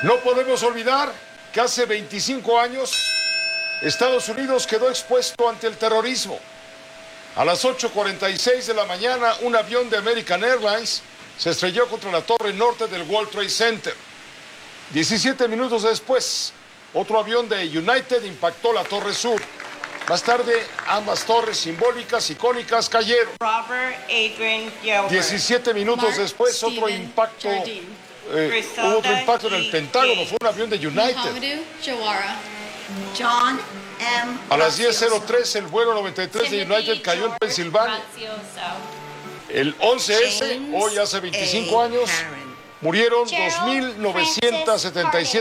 No podemos olvidar que hace 25 años Estados Unidos quedó expuesto ante el terrorismo. A las 8:46 de la mañana, un avión de American Airlines se estrelló contra la torre norte del World Trade Center. 17 minutos después, otro avión de United impactó la torre sur. Más tarde, ambas torres simbólicas, icónicas, cayeron. 17 minutos después, hubo otro impacto en el Pentágono. Fue un avión de United. A las 10:03, el vuelo 93 de United cayó en Pensilvania. El 11S, hoy hace 25 años, murieron 2.977